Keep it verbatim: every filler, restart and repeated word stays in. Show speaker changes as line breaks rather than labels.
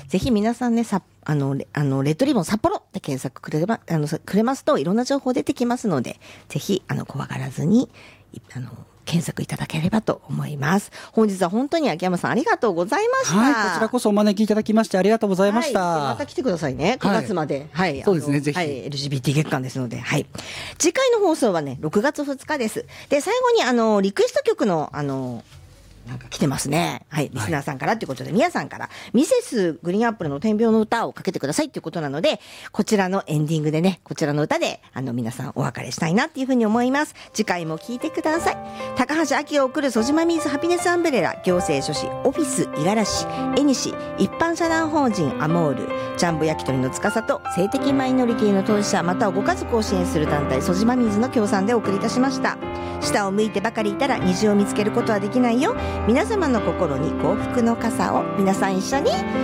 ぜひ皆さんね、さあの、レあのレッドリボン札幌って検索くれれば、あの、くれますといろんな情報出てきますので、ぜひ、あの、怖がらずに、あの、検索いただければと思います。本日は本当に秋山さんありがとうございました。
はい、こちらこそお招きいただきましてありがとうございました。
はい、また来てくださいね。くがつまで。はい。はい、
そうですね、ぜひ。
はい、エルジービーティー 月間ですので。はい。次回の放送はね、ろくがつふつかです。で、最後にあの、リクエスト曲の、あの、なんか来てますね。はい。リスナーさんからということで、みやさんから、ミセスグリーンアップルの天秤の歌をかけてくださいということなので、こちらのエンディングでね、こちらの歌で、あの、皆さんお別れしたいなっていうふうに思います。次回も聴いてください。高橋明を送るソジマミーズハピネスアンブレラ、行政書士、オフィス、五十嵐、エニシ、一般社団法人アモール、ジャンボ焼き鳥の司と、性的マイノリティの当事者、またはご家族を支援する団体、ソジマミーズの協賛でお送りいたしました。下を向いてばかりいたら虹を見つけることはできないよ。皆様の心に幸福の傘を皆さん一緒に